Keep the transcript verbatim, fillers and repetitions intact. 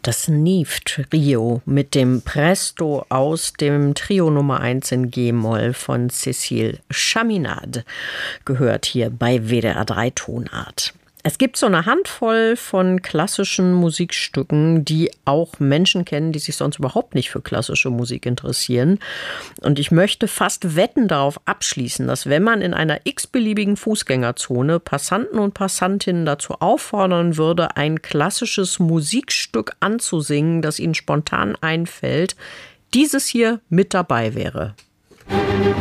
Das Neve-Trio mit dem Presto aus dem Trio Nummer eins in G-Moll von Cécile Chaminade gehört hier bei W D R drei Tonart. Es gibt so eine Handvoll von klassischen Musikstücken, die auch Menschen kennen, die sich sonst überhaupt nicht für klassische Musik interessieren. Und ich möchte fast wetten darauf abschließen, dass wenn man in einer x-beliebigen Fußgängerzone Passanten und Passantinnen dazu auffordern würde, ein klassisches Musikstück anzusingen, das ihnen spontan einfällt, dieses hier mit dabei wäre.